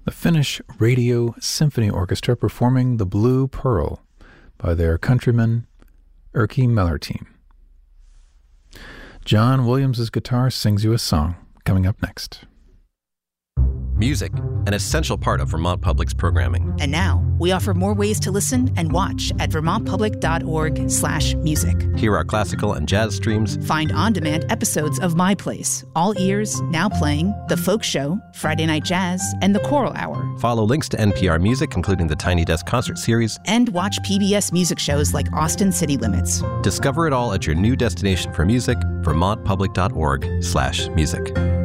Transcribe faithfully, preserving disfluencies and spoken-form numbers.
the Finnish Radio Symphony Orchestra performing The Blue Pearl by their countryman Erkki Mellerteen. John Williams' guitar sings you a song, coming up next. Music, an essential part of Vermont Public's programming. And now, we offer more ways to listen and watch at vermontpublic.org slash music. Hear our classical and jazz streams. Find on-demand episodes of My Place, All Ears, Now Playing, The Folk Show, Friday Night Jazz, and The Choral Hour. Follow links to N P R Music, including the Tiny Desk Concert Series. And watch P B S music shows like Austin City Limits. Discover it all at your new destination for music, vermontpublic.org slash music.